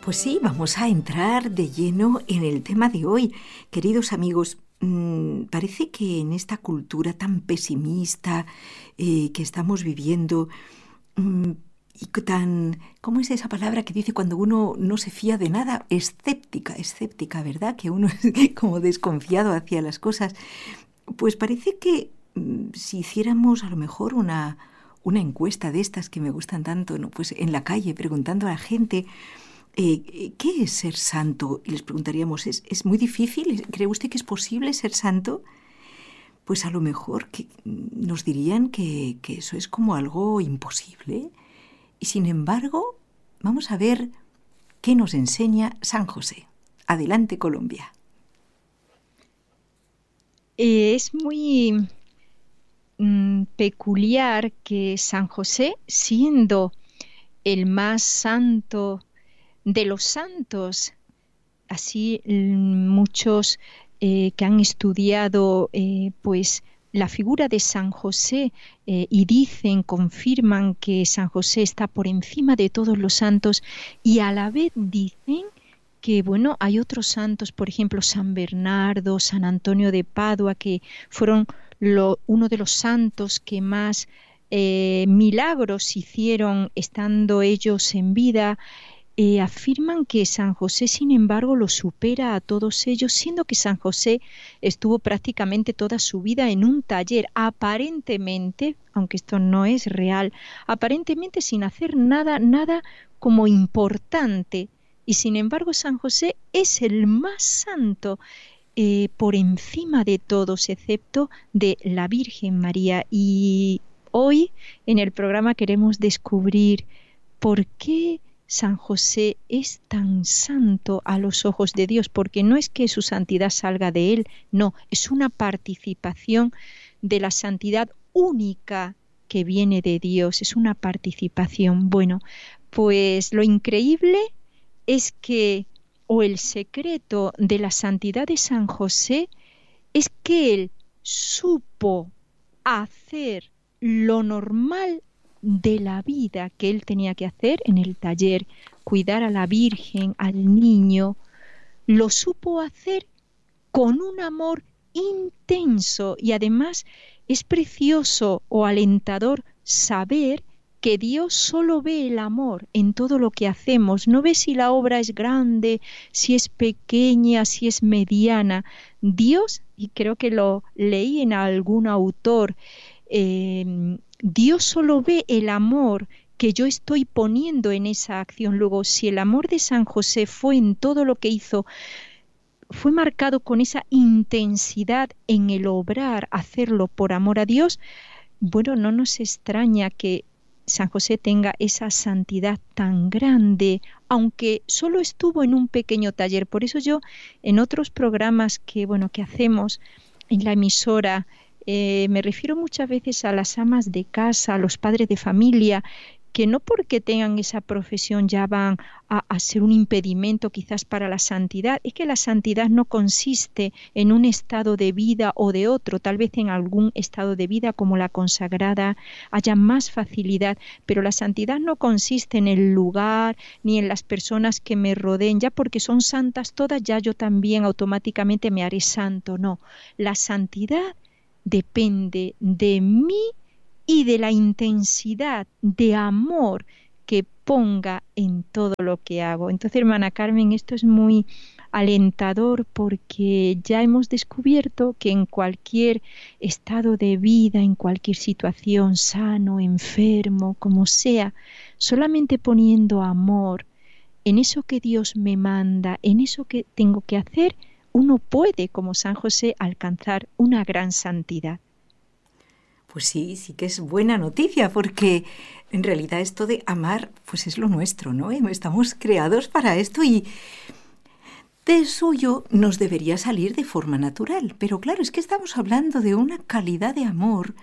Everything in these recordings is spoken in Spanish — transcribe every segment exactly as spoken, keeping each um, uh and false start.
Pues sí, vamos a entrar de lleno en el tema de hoy. Queridos amigos, mmm, parece que en esta cultura tan pesimista eh, que estamos viviendo, mmm, y tan, ¿cómo es esa palabra que dice cuando uno no se fía de nada? Escéptica, escéptica, ¿verdad? Que uno es como desconfiado hacia las cosas. Pues parece que mmm, si hiciéramos a lo mejor una, una encuesta de estas que me gustan tanto, ¿no? Pues en la calle preguntando a la gente, Eh, ¿qué es ser santo? Y les preguntaríamos, ¿es, es muy difícil? ¿Cree usted que es posible ser santo? Pues a lo mejor que nos dirían que, que eso es como algo imposible. Y sin embargo, vamos a ver qué nos enseña San José. Adelante, Colombia. Eh, es muy mm, peculiar que San José, siendo el más santo de los santos, así mm, muchos eh, que han estudiado eh, pues la figura de San José eh, y dicen, confirman que San José está por encima de todos los santos y a la vez dicen que bueno, hay otros santos, por ejemplo, San Bernardo, San Antonio de Padua, que fueron lo, uno de los santos que más eh, milagros hicieron estando ellos en vida. Eh, afirman que San José, sin embargo, lo supera a todos ellos, siendo que San José estuvo prácticamente toda su vida en un taller, aparentemente, aunque esto no es real, aparentemente sin hacer nada, nada como importante. Y sin embargo, San José es el más santo eh, por encima de todos, excepto de la Virgen María. Y hoy en el programa queremos descubrir por qué San José es tan santo a los ojos de Dios, porque no es que su santidad salga de él, no, es una participación de la santidad única que viene de Dios, es una participación. Bueno, pues lo increíble es que, o el secreto de la santidad de San José, es que él supo hacer lo normal de la vida que él tenía que hacer en el taller, cuidar a la Virgen, al niño, lo supo hacer con un amor intenso y además es precioso o alentador saber que Dios solo ve el amor en todo lo que hacemos, no ve si la obra es grande, si es pequeña, si es mediana. Dios, y creo que lo leí en algún autor, eh, Dios solo ve el amor que yo estoy poniendo en esa acción. Luego, si el amor de San José fue en todo lo que hizo, fue marcado con esa intensidad en el obrar, hacerlo por amor a Dios, bueno, no nos extraña que San José tenga esa santidad tan grande, aunque solo estuvo en un pequeño taller. Por eso yo, en otros programas que, bueno, que hacemos en la emisora, eh, me refiero muchas veces a las amas de casa, a los padres de familia, que no porque tengan esa profesión ya van a, a ser un impedimento quizás para la santidad. Es que la santidad no consiste en un estado de vida o de otro, tal vez en algún estado de vida como la consagrada haya más facilidad, pero la santidad no consiste en el lugar ni en las personas que me rodeen, ya porque son santas todas, ya yo también automáticamente me haré santo. No, la santidad depende de mí y de la intensidad de amor que ponga en todo lo que hago. Entonces, hermana Carmen, esto es muy alentador porque ya hemos descubierto que en cualquier estado de vida, en cualquier situación, sano, enfermo, como sea, solamente poniendo amor en eso que Dios me manda, en eso que tengo que hacer, uno puede, como San José, alcanzar una gran santidad. Pues sí, sí que es buena noticia, porque en realidad esto de amar, pues es lo nuestro, ¿no? Estamos creados para esto y de suyo nos debería salir de forma natural. Pero claro, es que estamos hablando de una calidad de amor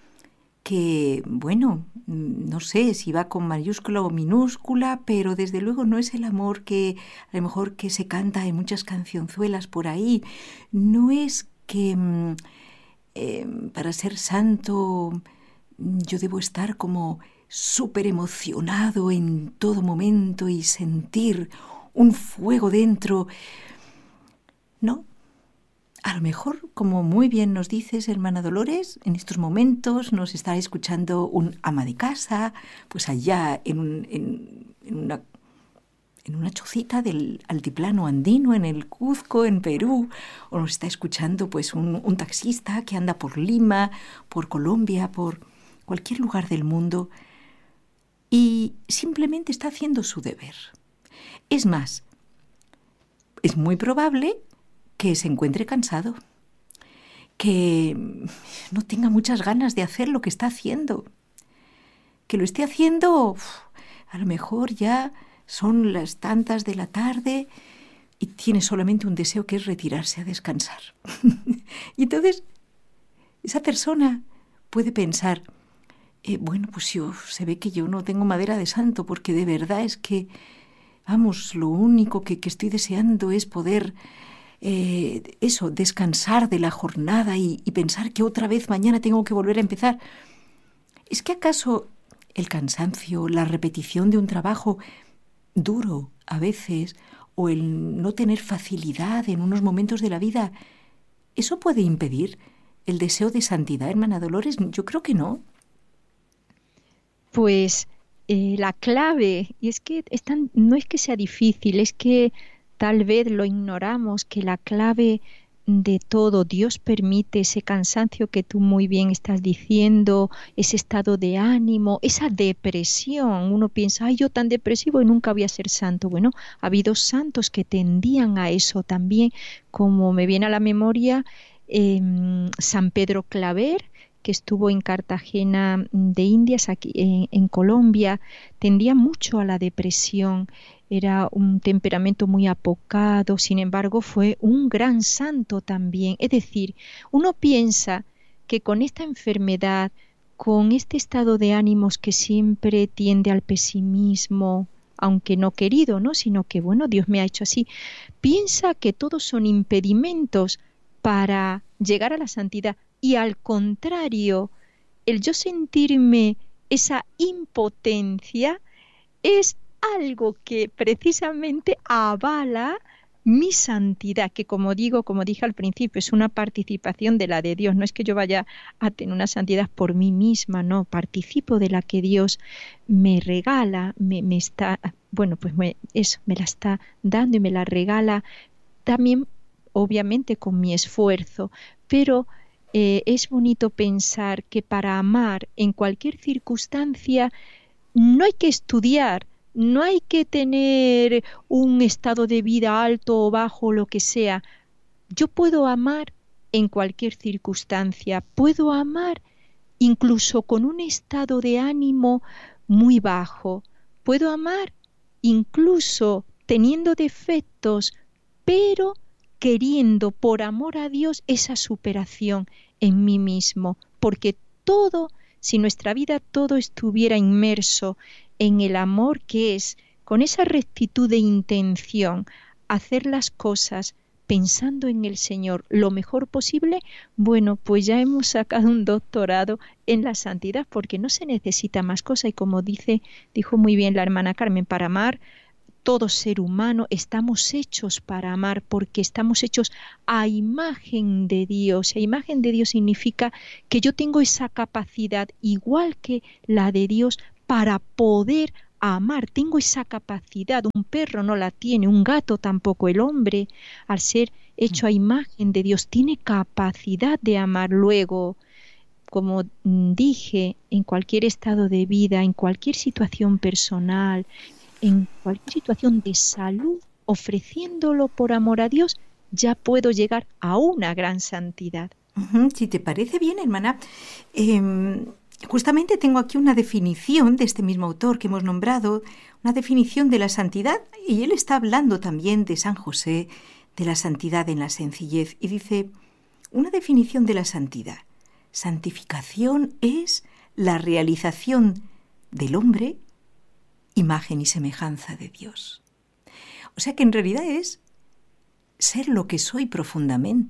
que, bueno, no sé si va con mayúscula o minúscula, pero desde luego no es el amor que a lo mejor que se canta en muchas cancionzuelas por ahí. No es que Eh, para ser santo yo debo estar como súper emocionado en todo momento y sentir un fuego dentro. No. A lo mejor, como muy bien nos dices, hermana Dolores, en estos momentos nos está escuchando un ama de casa, pues allá en, un, en, en, una, en una chocita del altiplano andino, en el Cuzco, en Perú, o nos está escuchando pues un, un taxista que anda por Lima, por Colombia, por cualquier lugar del mundo, y simplemente está haciendo su deber. Es más, es muy probable que se encuentre cansado, que no tenga muchas ganas de hacer lo que está haciendo, que lo esté haciendo, uf, a lo mejor ya son las tantas de la tarde y tiene solamente un deseo que es retirarse a descansar. Y entonces esa persona puede pensar, eh, bueno, pues yo, se ve que yo no tengo madera de santo, porque de verdad es que, vamos, lo único que, que estoy deseando es poder Eh, eso, descansar de la jornada y, y pensar que otra vez mañana tengo que volver a empezar. ¿Es que acaso el cansancio, la repetición de un trabajo duro a veces, o el no tener facilidad en unos momentos de la vida, eso puede impedir el deseo de santidad, hermana Dolores? Yo creo que no. Pues eh, la clave, y es que es tan- no es que sea difícil, es que tal vez lo ignoramos, que la clave de todo, Dios permite ese cansancio que tú muy bien estás diciendo, ese estado de ánimo, esa depresión. Uno piensa, ay, yo tan depresivo y nunca voy a ser santo. Bueno, ha habido santos que tendían a eso también, como me viene a la memoria em, San Pedro Claver, que estuvo en Cartagena de Indias, aquí en, en Colombia, tendía mucho a la depresión. Era un temperamento muy apocado, sin embargo, fue un gran santo también. Es decir, uno piensa que con esta enfermedad, con este estado de ánimos que siempre tiende al pesimismo, aunque no querido, ¿no? Sino que, bueno, Dios me ha hecho así, piensa que todos son impedimentos para llegar a la santidad. Y al contrario, el yo sentirme esa impotencia es algo que precisamente avala mi santidad, que como digo, como dije al principio, es una participación de la de Dios. No es que yo vaya a tener una santidad por mí misma, no, participo de la que Dios me regala, me, me está, bueno, pues me, eso, me la está dando y me la regala también, obviamente, con mi esfuerzo, pero eh, es bonito pensar que para amar en cualquier circunstancia no hay que estudiar, no hay que tener un estado de vida alto o bajo, lo que sea. Yo puedo amar en cualquier circunstancia, puedo amar incluso con un estado de ánimo muy bajo, puedo amar incluso teniendo defectos, pero queriendo por amor a Dios esa superación en mí mismo, porque todo, si nuestra vida todo estuviera inmerso en el amor, que es con esa rectitud de intención hacer las cosas pensando en el Señor lo mejor posible, bueno, pues ya hemos sacado un doctorado en la santidad, porque no se necesita más cosa. Y como dice, dijo muy bien la hermana Carmen, para amar, todo ser humano estamos hechos para amar, porque estamos hechos a imagen de Dios. A imagen de Dios significa que yo tengo esa capacidad, igual que la de Dios, para poder amar. Tengo esa capacidad. Un perro no la tiene, un gato tampoco. El hombre, al ser hecho a imagen de Dios, tiene capacidad de amar. Luego, como dije, en cualquier estado de vida, en cualquier situación personal, en cualquier situación de salud, ofreciéndolo por amor a Dios, ya puedo llegar a una gran santidad. Uh-huh. Si te parece bien, hermana, eh, justamente tengo aquí una definición de este mismo autor que hemos nombrado, una definición de la santidad, y él está hablando también de San José, de la santidad en la sencillez, y dice, una definición de la santidad: santificación es la realización del hombre imagen y semejanza de Dios. O sea que en realidad es ser lo que soy profundamente,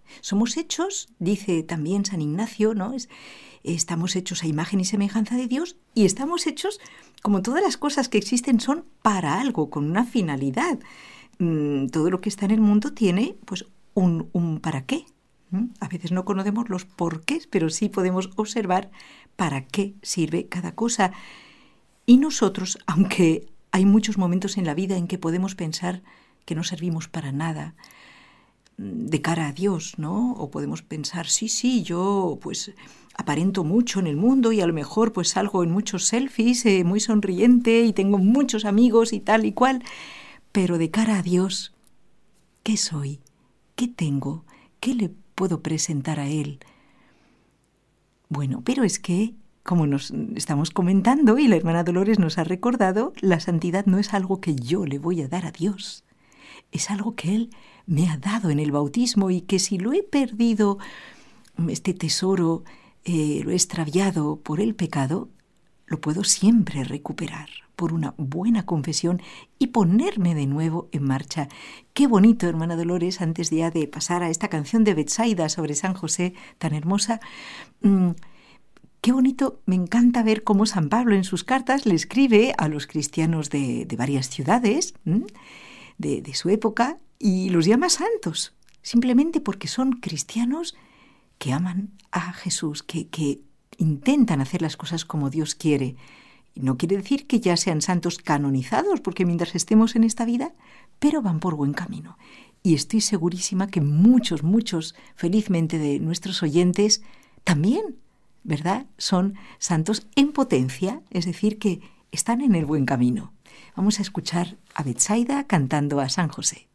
Somos hechos, dice también San Ignacio, ¿no? Es, estamos hechos a imagen y semejanza de Dios y estamos hechos, como todas las cosas que existen, son para algo, con una finalidad. Mm, todo lo que está en el mundo tiene pues un, un para qué. ¿Mm? A veces no conocemos los porqués, pero sí podemos observar para qué sirve cada cosa. Y nosotros, aunque hay muchos momentos en la vida en que podemos pensar que no servimos para nada de cara a Dios, ¿no? O podemos pensar, sí, sí, yo pues aparento mucho en el mundo y a lo mejor pues salgo en muchos selfies, eh, muy sonriente y tengo muchos amigos y tal y cual, pero de cara a Dios, ¿qué soy? ¿Qué tengo? ¿Qué le puedo presentar a Él? Bueno, pero es que, como nos estamos comentando y la hermana Dolores nos ha recordado, la santidad no es algo que yo le voy a dar a Dios. Es algo que Él me ha dado en el bautismo y que si lo he perdido, este tesoro, eh, lo he extraviado por el pecado, lo puedo siempre recuperar por una buena confesión y ponerme de nuevo en marcha. Qué bonito, hermana Dolores, antes ya de pasar a esta canción de Betsaida sobre San José tan hermosa, mmm, qué bonito, me encanta ver cómo San Pablo en sus cartas le escribe a los cristianos de, de varias ciudades, ¿m? De, de su época, y los llama santos, simplemente porque son cristianos que aman a Jesús, que, que intentan hacer las cosas como Dios quiere. Y no quiere decir que ya sean santos canonizados, porque mientras estemos en esta vida, pero van por buen camino. Y estoy segurísima que muchos, muchos, felizmente, de nuestros oyentes también, ¿verdad?, son santos en potencia, es decir, que están en el buen camino. Vamos a escuchar a Betsaida cantando a San José.